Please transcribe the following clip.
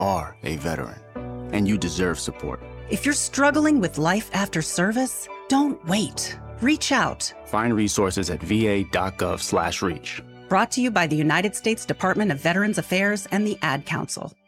are a veteran, and you deserve support. If you're struggling with life after service, don't wait. Reach out. Find resources at va.gov/reach. Brought to you by the United States Department of Veterans Affairs and the Ad Council.